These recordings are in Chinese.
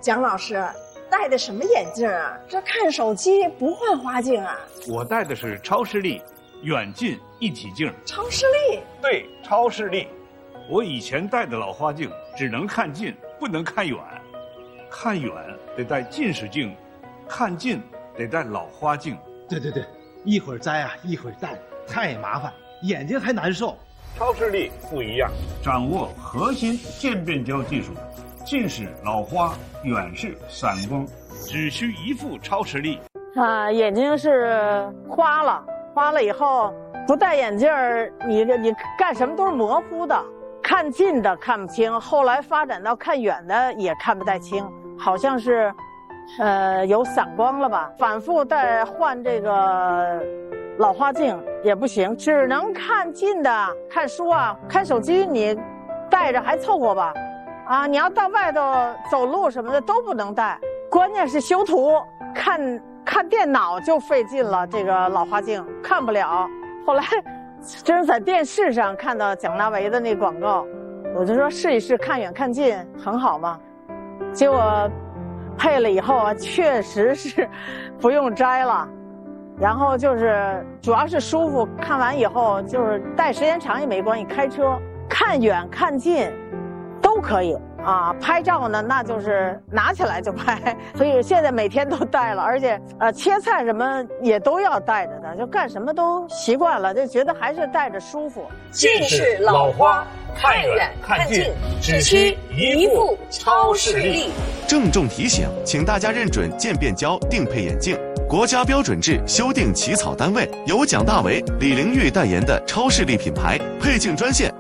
蒋老师戴的什么眼镜啊？这看手机不换花镜啊？ 我戴的是超视力远近一体镜。 超视力？ 对，超视力。我以前戴的老花镜只能看近，不能看远。看远得戴近视镜，看近得戴老花镜。 对，一会儿摘啊，一会儿戴，太麻烦，眼睛还难受。 超视力不一样，掌握核心渐变焦技术，近视、老花、远视、散光，只需一副超视力。 眼睛是花了以后不戴眼镜儿，你干什么都是模糊的，看近的看不清，后来发展到看远的也看不太清，好像是，有散光了吧？反复换这个老花镜也不行，只能看近的，看书啊，看手机你带着还凑合吧，啊，你要到外头走路什么的都不能带。关键是修图，看电脑就费劲了，这个老花镜看不了。后来真是在电视上看到蒋大为的那广告，我就说试一试，看远看近很好嘛。结果配了以后啊，确实是不用摘了。然后就是主要是舒服，看完以后就是戴时间长也没关系，开车看远看近都可以啊。拍照呢，那就是拿起来就拍，所以现在每天都戴了，而且切菜什么也都要戴着的，就干什么都习惯了，就觉得还是戴着舒服。 近视、老花，看远看近，只需一副超视力。 郑重提醒，请大家认准渐变焦定配眼镜。国家标准制修订起草单位由蒋大为、李玲玉代言的超视力品牌。配镜专线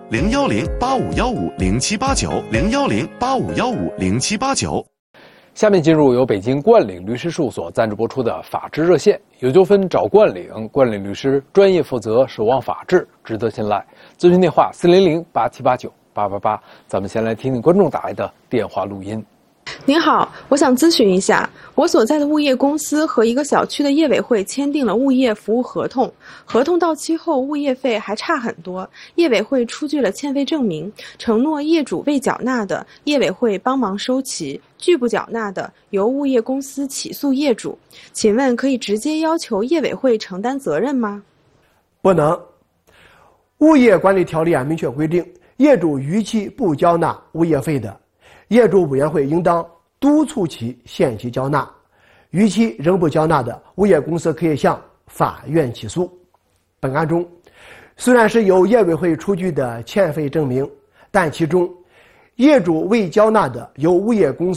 010-8515-0789，010-8515-0789。 下面进入由北京冠岭律师事务所赞助播出的法治热线，有纠纷找冠岭，冠岭律师专业负责，守望法治，值得信赖。咨询电话400-8789-888。咱们先来听听观众打来的电话录音。 您好，我想咨询一下，我所在的物业公司和一个小区的业委会签订了物业服务合同，合同到期后物业费还差很多，业委会出具了欠费证明，承诺业主未缴纳的，业委会帮忙收齐，拒不缴纳的，由物业公司起诉业主。请问可以直接要求业委会承担责任吗？ 不能。物业管理条例明确规定，业主逾期不交纳物业费的，业主委员会应当督促其限期交纳，逾期仍不交纳的，物业公司可以向法院起诉。本案中，虽然是由业委会出具的欠费证明，但其中业主未交纳的，由物业公司